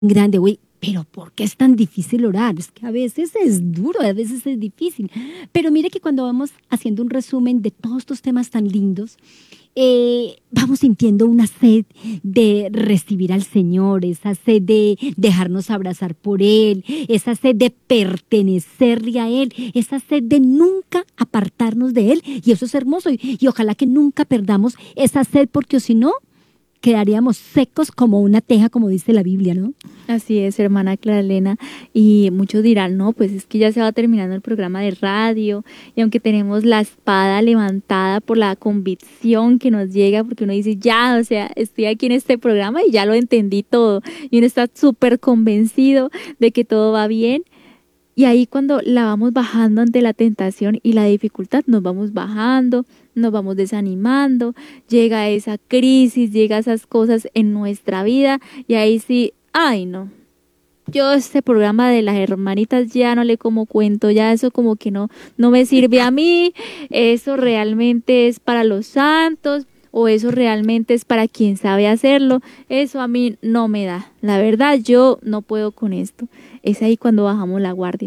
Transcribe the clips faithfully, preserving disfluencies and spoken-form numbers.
grande, güey, pero ¿por qué es tan difícil orar? Es que a veces es duro, a veces es difícil. Pero mire que cuando vamos haciendo un resumen de todos estos temas tan lindos, eh, vamos sintiendo una sed de recibir al Señor, esa sed de dejarnos abrazar por Él, esa sed de pertenecerle a Él, esa sed de nunca apartarnos de Él. Y eso es hermoso. Y, y ojalá que nunca perdamos esa sed, porque si no, quedaríamos secos como una teja, como dice la Biblia, ¿no? Así es, hermana Clara Elena, y muchos dirán, no, pues es que ya se va terminando el programa de radio, y aunque tenemos la espada levantada por la convicción que nos llega, porque uno dice, ya, o sea, estoy aquí en este programa y ya lo entendí todo, y uno está súper convencido de que todo va bien. Y ahí cuando la vamos bajando ante la tentación y la dificultad, nos vamos bajando, nos vamos desanimando, llega esa crisis, llega esas cosas en nuestra vida y ahí sí, ay no, yo este programa de las hermanitas ya no le como cuento, ya eso como que no, no me sirve a mí, eso realmente es para los santos o eso realmente es para quien sabe hacerlo, eso a mí no me da, la verdad yo no puedo con esto. Es ahí cuando bajamos la guardia.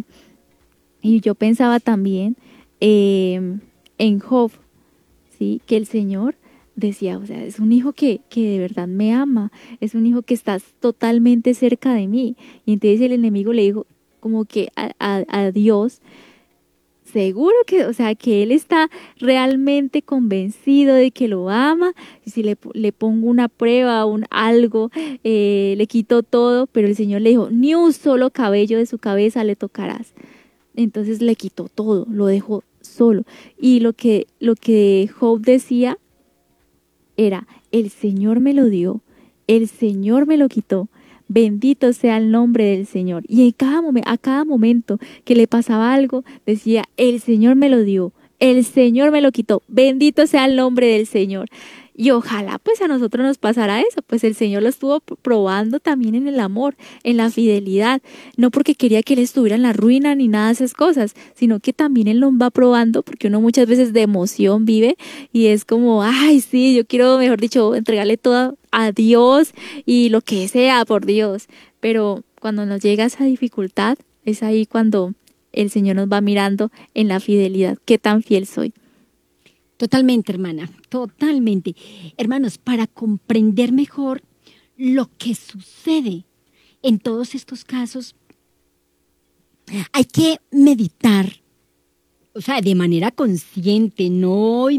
Y yo pensaba también eh, en Job, ¿sí? Que el Señor decía, o sea, es un hijo que, que de verdad me ama, es un hijo que está totalmente cerca de mí. Y entonces el enemigo le dijo como que a, a, a Dios, seguro que, o sea, que él está realmente convencido de que lo ama, y si le, le pongo una prueba, un algo, eh, le quito todo, pero el Señor le dijo, ni un solo cabello de su cabeza le tocarás. Entonces le quitó todo, lo dejó solo. Y lo que, lo que Job decía era, el Señor me lo dio, el Señor me lo quitó, bendito sea el nombre del Señor. Y en cada momento, a cada momento que le pasaba algo, decía, el Señor me lo dio, el Señor me lo quitó, bendito sea el nombre del Señor. Y ojalá pues a nosotros nos pasara eso, pues el Señor lo estuvo probando también en el amor, en la fidelidad, no porque quería que Él estuviera en la ruina ni nada de esas cosas, sino que también Él nos va probando, porque uno muchas veces de emoción vive y es como, ay sí, yo quiero, mejor dicho, entregarle todo a Dios y lo que sea por Dios, pero cuando nos llega esa dificultad, es ahí cuando el Señor nos va mirando en la fidelidad, qué tan fiel soy. Totalmente, hermana, totalmente. Hermanos, para comprender mejor lo que sucede en todos estos casos, hay que meditar, o sea, de manera consciente, no hoy,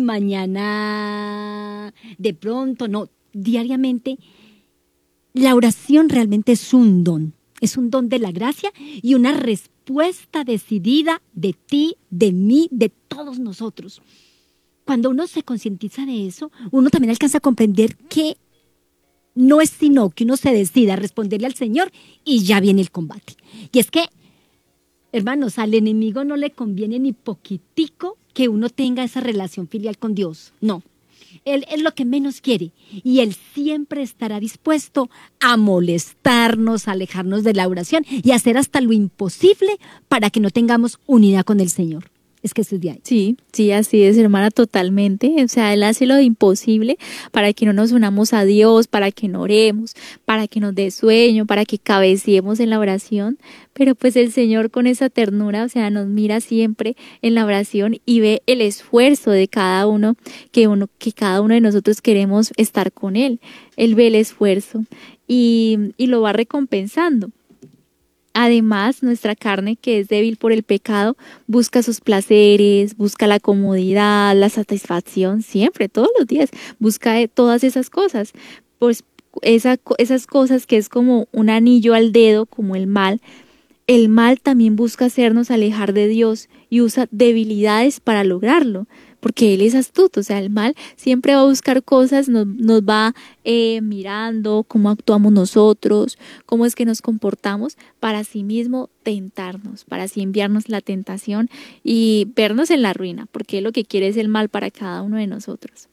mañana, de pronto, no, diariamente. La oración realmente es un don, es un don de la gracia y una respuesta decidida de ti, de mí, de todos nosotros. Cuando uno se concientiza de eso, uno también alcanza a comprender que no es sino que uno se decida a responderle al Señor y ya viene el combate. Y es que, hermanos, al enemigo no le conviene ni poquitico que uno tenga esa relación filial con Dios. No, él es lo que menos quiere y Él siempre estará dispuesto a molestarnos, a alejarnos de la oración y a hacer hasta lo imposible para que no tengamos unidad con el Señor. Es que eso es de ahí. Sí, sí, así es, hermana, totalmente. O sea, Él hace lo imposible para que no nos unamos a Dios, para que no oremos, para que nos dé sueño, para que cabeceemos en la oración. Pero pues el Señor con esa ternura, o sea, nos mira siempre en la oración y ve el esfuerzo de cada uno, que uno, que cada uno de nosotros queremos estar con Él. Él ve el esfuerzo y, y lo va recompensando. Además, nuestra carne, que es débil por el pecado, busca sus placeres, busca la comodidad, la satisfacción, siempre, todos los días, busca todas esas cosas. Pues esa, esas cosas que es como un anillo al dedo, como el mal, el mal también busca hacernos alejar de Dios y usa debilidades para lograrlo, porque Él es astuto, o sea, el mal siempre va a buscar cosas, nos, nos va eh, mirando cómo actuamos nosotros, cómo es que nos comportamos, para sí mismo tentarnos, para así enviarnos la tentación y vernos en la ruina, porque lo que quiere es el mal para cada uno de nosotros.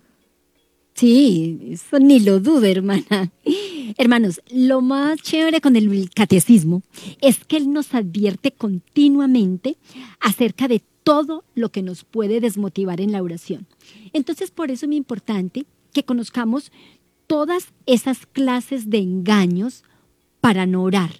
Sí, eso ni lo dudo, hermana. Hermanos, lo más chévere con el catecismo es que él nos advierte continuamente acerca de todo lo que nos puede desmotivar en la oración. Entonces, por eso es muy importante que conozcamos todas esas clases de engaños para no orar.